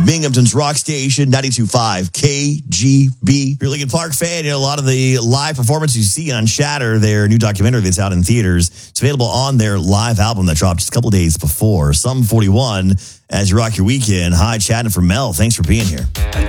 Binghamton's Rock Station, 92.5 KGB. If you're a Linkin Park fan, you know, a lot of the live performances you see on Shatter, their new documentary that's out in theaters. It's available on their live album that dropped just a couple days before. Sum 41, as you rock your weekend. Hi, Chad and for Mel. Thanks for being here.